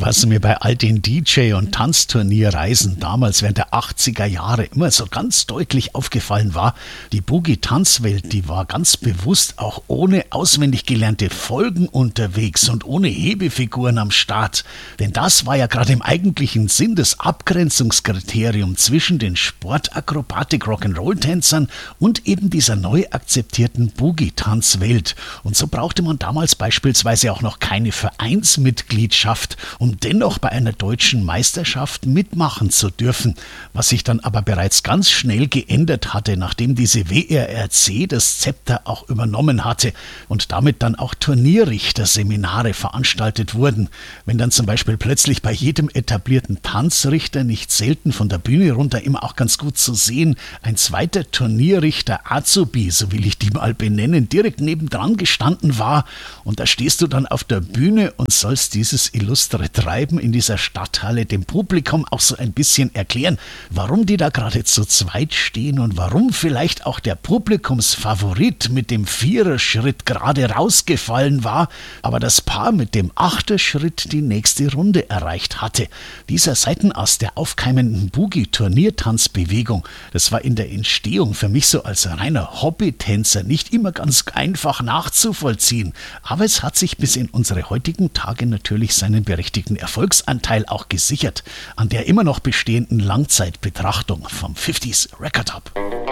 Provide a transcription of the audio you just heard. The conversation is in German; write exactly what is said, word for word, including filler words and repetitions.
Was mir bei all den D J- und Tanzturnierreisen damals während der achtziger Jahre immer so ganz deutlich aufgefallen war, die Boogie-Tanzwelt, die war ganz bewusst auch ohne auswendig gelernte Folgen unterwegs und ohne Hebefiguren am Start. Denn das war ja gerade im eigentlichen Sinn das Abgrenzungskriterium zwischen den Sportakrobatik-Rock'n'Roll-Tänzern und eben dieser neu akzeptierten Boogie-Tanzwelt. Und so brauchte man damals beispielsweise auch noch keine Vereinsmitgliedschaft, um dennoch bei einer deutschen Meisterschaft mitmachen zu dürfen, was sich dann aber bereits ganz schnell geändert hatte, nachdem diese W R R C das Zepter auch übernommen hatte und damit dann auch Turnierrichterseminare veranstaltet wurden. Wenn dann zum Beispiel plötzlich bei jedem etablierten Tanzrichter, nicht selten von der Bühne runter immer auch ganz gut zu sehen, ein zweiter Turnierrichter Azubi, so will ich die mal benennen, direkt nebendran gestanden war, und da stehst du dann auf der Bühne und sollst dieses illustre Treiben in dieser Stadthalle dem Publikum auch so ein bisschen erklären, warum die da gerade zu zweit stehen und warum vielleicht auch der Publikumsfavorit mit dem Viererschritt gerade rausgefallen war, aber das Paar mit dem Achterschritt die nächste Runde erreicht hatte. Dieser Seitenass der aufkeimenden Boogie-Turniertanzbewegung, das war in der Entstehung für mich so als reiner Hobbytänzer nicht immer ganz einfach nachzuvollziehen, aber es hat sich bis in unsere heutigen Tage natürlich seinen berechtigten Erfolgsanteil auch gesichert an der immer noch bestehenden Langzeitbetrachtung vom fünfziger Record Hub.